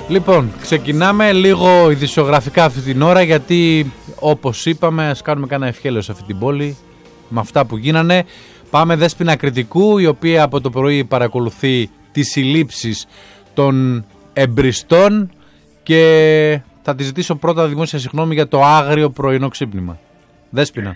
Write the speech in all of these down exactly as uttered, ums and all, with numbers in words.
Λοιπόν, ξεκινάμε λίγο ειδησιογραφικά αυτή την ώρα, γιατί όπως είπαμε ας κάνουμε κάνα ευχέλαιο σε αυτή την πόλη με αυτά που γίνανε. Πάμε Δέσποινα Κρητικού, η οποία από το πρωί παρακολουθεί τις συλλήψεις των εμπριστών, και θα τη ζητήσω πρώτα δημόσια συγγνώμη για το άγριο πρωινό ξύπνημα. Δέσποινα.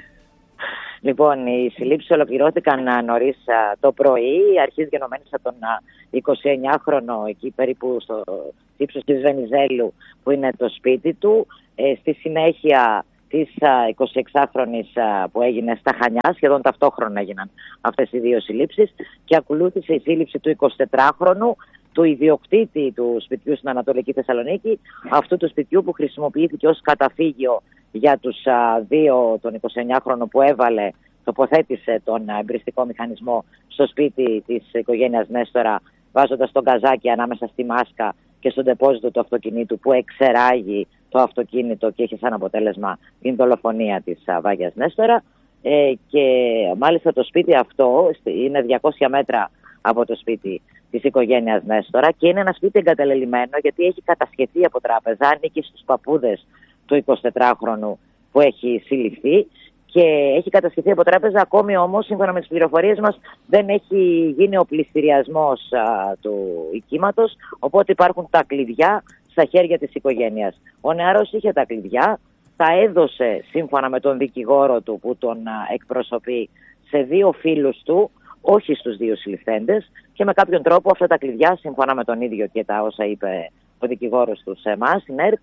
Λοιπόν, οι συλλήψεις ολοκληρώθηκαν νωρίς το πρωί, αρχής γενομένης από τον εικοσιεννιάχρονο εκεί περίπου στο ύψος της Βενιζέλου, που είναι το σπίτι του. Ε, στη συνέχεια της εικοσιεξάχρονης που έγινε στα Χανιά, σχεδόν ταυτόχρονα έγιναν αυτές οι δύο συλλήψεις, και ακολούθησε η σύλληψη του εικοσιτετράχρονου, του ιδιοκτήτη του σπιτιού στην Ανατολική Θεσσαλονίκη, αυτού του σπιτιού που χρησιμοποιήθηκε ως καταφύγιο για τους α, δύο, τον εικοσιεννιάχρονο που έβαλε, τοποθέτησε τον α, εμπριστικό μηχανισμό στο σπίτι της οικογένειας Νέστορα, βάζοντας τον καζάκι ανάμεσα στη μάσκα και στον τεπόζιτο του αυτοκινήτου, που εξεράγει το αυτοκίνητο και έχει σαν αποτέλεσμα την δολοφονία της α, Βάγιας Νέστορα. Ε, και μάλιστα το σπίτι αυτό είναι διακόσια μέτρα από το σπίτι της οικογένειας Νέστορα, και είναι ένα σπίτι εγκαταλελειμμένο, γιατί έχει κατασχεθεί από τράπεζα, ανήκει στους παππούδες του εικοσιτετράχρονου που έχει συλληφθεί, και έχει κατασχεθεί από τράπεζα. Ακόμη όμως, σύμφωνα με τις πληροφορίες μας, δεν έχει γίνει ο πληστηριασμός α, του οικίματος, οπότε υπάρχουν τα κλειδιά στα χέρια της οικογένειας. Ο νεαρός είχε τα κλειδιά, τα έδωσε σύμφωνα με τον δικηγόρο του που τον α, εκπροσωπεί σε δύο φίλους του, όχι στους δύο συλληφθέντες, και με κάποιον τρόπο αυτά τα κλειδιά, σύμφωνα με τον ίδιο και τα όσα είπε ο δικηγόρος του σε εμάς, στην ΕΡΤ,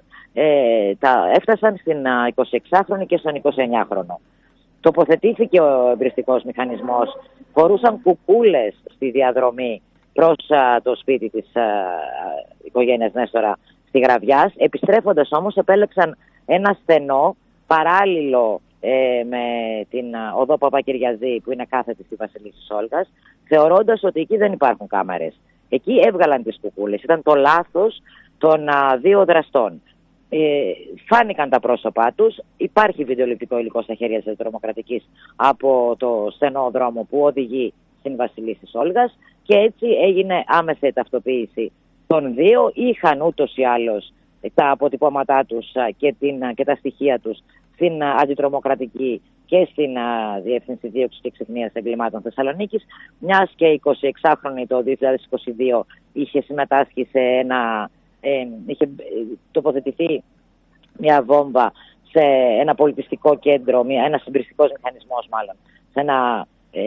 ε, τα έφτασαν στην εικοσιεξάχρονη και στον εικοσιεννιάχρονο. Τοποθετήθηκε ο εμπριστικός μηχανισμός, φορούσαν κουκούλες στη διαδρομή προς α, το σπίτι της α, οικογένειας Νέστορα στη Γραβιάς. Επιστρέφοντας όμως, επέλεξαν ένα στενό παράλληλο Ε, με την α, οδό Παπακυριαζή, που είναι κάθετη στη Βασιλίσσης Όλγας, θεωρώντας ότι εκεί δεν υπάρχουν κάμερες. Εκεί έβγαλαν τις κουκούλες. Ήταν το λάθος των α, δύο δραστών. Ε, φάνηκαν τα πρόσωπά τους. Υπάρχει βιντεοληπτικό υλικό στα χέρια της τρομοκρατικής από το στενό δρόμο που οδηγεί στην Βασιλίσσης Όλγας, και έτσι έγινε άμεσα η ταυτοποίηση των δύο. Είχαν ούτως ή άλλως τα αποτυπώματά τους α, και, την, α, και τα στοιχεία τους στην αντιτρομοκρατική και στην α, Διεύθυνση Δίωξης και Ξεχνίας Εγκλημάτων Θεσσαλονίκης, μιας και εικοσιεξάχρονη το δύο χιλιάδες είκοσι δύο είχε συμμετάσχει σε ένα, ε, είχε τοποθετηθεί μια βόμβα σε ένα πολιτιστικό κέντρο, μια, ένα συμπριστικός μηχανισμός μάλλον, σε ένα ε,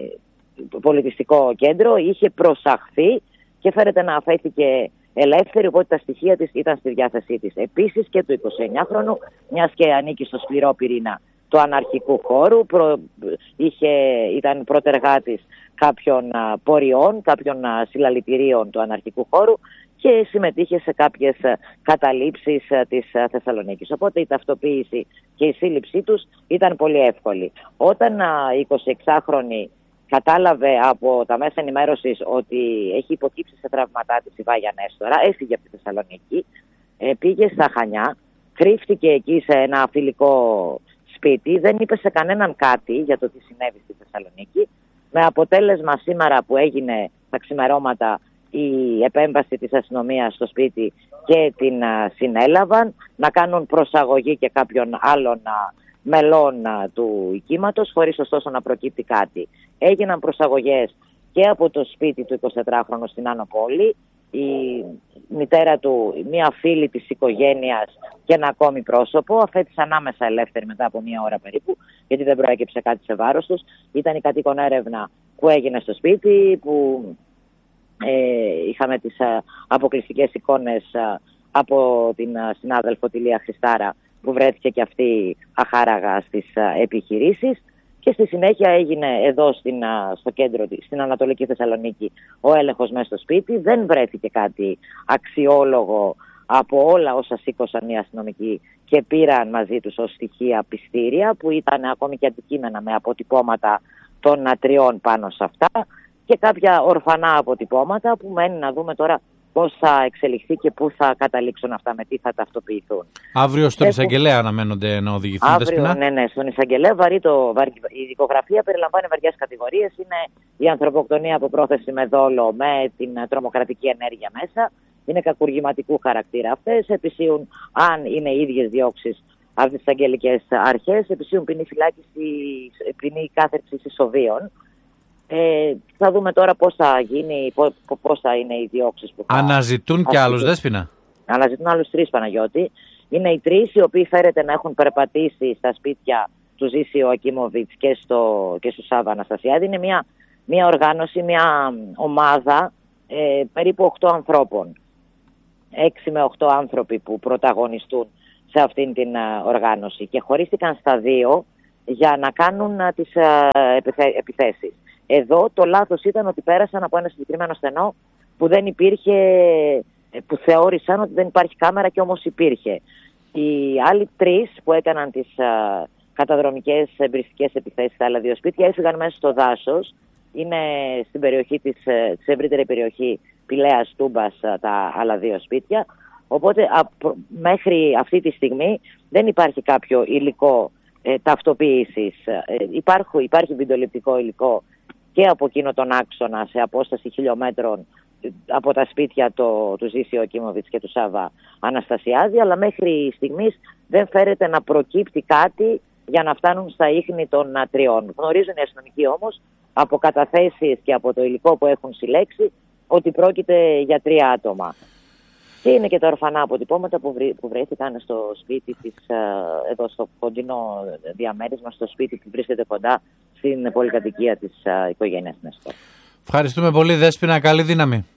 πολιτιστικό κέντρο, είχε προσαχθεί και φέρεται να αφέθηκε ελεύθερη, οπότε τα στοιχεία της ήταν στη διάθεσή της. Επίσης και του εικοσιεννιάχρονου, μιας και ανήκει στο σκληρό πυρήνα του αναρχικού χώρου, προ, είχε, ήταν προτεργάτης κάποιων α, ποριών, κάποιων α, συλλαλητηρίων του αναρχικού χώρου, και συμμετείχε σε κάποιες α, καταλήψεις α, της α, Θεσσαλονίκης. Οπότε η ταυτοποίηση και η σύλληψή τους ήταν πολύ εύκολη. Όταν α, η εικοσιεξάχρονη κατάλαβε από τα μέσα ενημέρωσης ότι έχει υποκύψει σε τραυματά της η Βάγια Νέστορα, έφυγε από τη Θεσσαλονίκη, ε, πήγε στα Χανιά, κρύφτηκε εκεί σε ένα φιλικό σπίτι, δεν είπε σε κανέναν κάτι για το τι συνέβη στη Θεσσαλονίκη, με αποτέλεσμα σήμερα που έγινε τα ξημερώματα η επέμβαση της αστυνομίας στο σπίτι και την α, συνέλαβαν, να κάνουν προσαγωγή και κάποιων άλλων α, μελών α, του οικίματος, χωρίς ωστόσο να προκύπτει κάτι. Έγιναν προσαγωγές και από το σπίτι του εικοσιτετράχρονου στην Άνω Πόλη, η μητέρα του, μία φίλη της οικογένειας και ένα ακόμη πρόσωπο, αφέτησαν άμεσα ελεύθεροι μετά από μία ώρα περίπου, γιατί δεν προέκυψε κάτι σε βάρος τους. Ήταν η κατοίκον έρευνα που έγινε στο σπίτι, που ε, είχαμε τις α, αποκλειστικές εικόνες α, από την α, συνάδελφο τη Λία Χριστάρα, που βρέθηκε και αυτή αχάραγα στις α, επιχειρήσεις. Και στη συνέχεια έγινε εδώ στην, στο κέντρο, στην Ανατολική Θεσσαλονίκη, ο έλεγχος μέσα στο σπίτι. Δεν βρέθηκε κάτι αξιόλογο από όλα όσα σήκωσαν οι αστυνομικοί και πήραν μαζί τους ως στοιχεία πιστήρια, που ήταν ακόμη και αντικείμενα με αποτυπώματα των τριών πάνω σε αυτά, και κάποια ορφανά αποτυπώματα που μένει να δούμε τώρα πώς θα εξελιχθεί και πού θα καταλήξουν αυτά, με τι θα ταυτοποιηθούν. Αύριο στον Έχουν... εισαγγελέα αναμένονται να οδηγηθούν. Αύριο, ναι, ναι, στον εισαγγελέα βαρύ το, βαρύ, η δικογραφία περιλαμβάνει βαριές κατηγορίες. Είναι η ανθρωποκτονία από πρόθεση με δόλο, με την τρομοκρατική ενέργεια μέσα, είναι κακουργηματικού χαρακτήρα αυτές, επισύουν, αν είναι οι ίδιες διώξεις από τις αγγελικές αρχές, επισύουν ποινή φυλάκιση, ποινή κάθερξη ισοβίων. Ε, θα δούμε τώρα πώς θα γίνει, πώς θα είναι οι διώξεις που θα... Αναζητούν και άλλους, Δέσποινα. Αναζητούν άλλους τρεις, Παναγιώτη. Είναι οι τρεις οι οποίοι φέρεται να έχουν περπατήσει στα σπίτια του Ζήση Ιωακίμοβιτς και, στο, και στο Σάββα Αναστασιάδη. Είναι μια, μια οργάνωση, μια ομάδα ε, περίπου οκτώ ανθρώπων. έξι με οκτώ άνθρωποι που πρωταγωνιστούν σε αυτήν την uh, οργάνωση και χωρίστηκαν στα δύο για να κάνουν uh, τις uh, επιθέ, επιθέσεις. Εδώ το λάθος ήταν ότι πέρασαν από ένα συγκεκριμένο στενό που δεν υπήρχε, που θεώρησαν ότι δεν υπάρχει κάμερα και όμως υπήρχε. Οι άλλοι τρεις που έκαναν τις uh, καταδρομικές εμπριστικές επιθέσεις στα άλλα δύο σπίτια έφυγαν μέσα στο δάσος. Είναι στην περιοχή της, της ευρύτερη περιοχή Πηλαίας, Τούμπας τα άλλα δύο σπίτια. Οπότε απο, μέχρι αυτή τη στιγμή δεν υπάρχει κάποιο υλικό ε, ταυτοποίησης. Ε, υπάρχει, υπάρχει βιντεοληπτικό υλικό και από εκείνο τον άξονα σε απόσταση χιλιόμετρων από τα σπίτια το, του Ζήση Ιωακίμοβιτς και του Σάββα Αναστασιάδη, αλλά μέχρι στιγμής δεν φέρεται να προκύπτει κάτι για να φτάνουν στα ίχνη των τριών. Γνωρίζουν οι αστυνομικοί όμως από καταθέσεις και από το υλικό που έχουν συλλέξει ότι πρόκειται για τρία άτομα. Και είναι και τα ορφανά αποτυπώματα που, βρή, που βρέθηκαν στο σπίτι της, εδώ στο κοντινό διαμέρισμα, στο σπίτι που βρίσκεται κοντά στην πολυκατοικία της οικογένειας Νεστόρ. Ευχαριστούμε πολύ, Δέσποινα. Καλή δύναμη.